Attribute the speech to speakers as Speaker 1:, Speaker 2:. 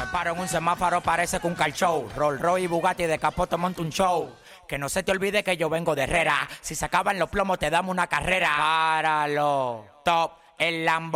Speaker 1: Me paro en un semáforo, parece que un car show. Rolls Royce y Bugatti de capoto monta un show. Que no se te olvide que yo vengo de Herrera. Si se acaban los plomos te damos una carrera. Páralo, top, el Lambo.